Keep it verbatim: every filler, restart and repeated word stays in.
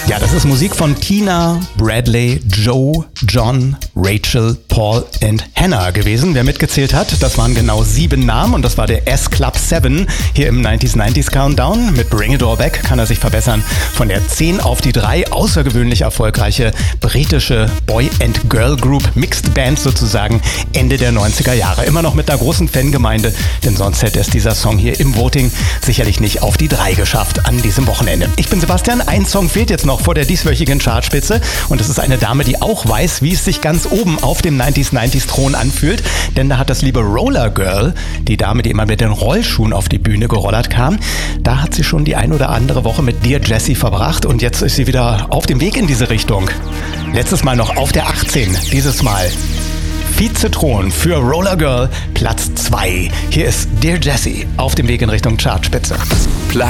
Ja, das ist Musik von Tina, Bradley, Joe, John, Rachel, Paul und Hannah gewesen. Wer mitgezählt hat, das waren genau sieben Namen und das war der S-Club sieben hier im neunziger neunziger Countdown. Mit Bring It All Back kann er sich verbessern von der zehn auf die drei. Außergewöhnlich erfolgreiche britische Boy- and Girl Group, Mixed Band sozusagen, Ende der neunziger Jahre. Immer noch mit einer großen Fangemeinde, denn sonst hätte es dieser Song hier im Voting sicherlich nicht auf die drei geschafft an diesem Wochenende. Ich bin Sebastian, ein Song fehlt jetzt noch vor der dieswöchigen Chartspitze und es ist eine Dame, die auch weiß, wie es sich ganz oben auf dem neunziger neunziger Thron anfühlt, denn da hat das liebe Roller Girl, die Dame, die immer mit den Rollschuhen auf die Bühne gerollert kam, da hat sie schon die ein oder andere Woche mit Dear Jessie verbracht und jetzt ist sie wieder auf dem Weg in diese Richtung. Letztes Mal noch auf der achtzehn, dieses Mal Vize-Thron für Roller Girl, Platz zwei. Hier ist Dear Jessie auf dem Weg in Richtung Chartspitze.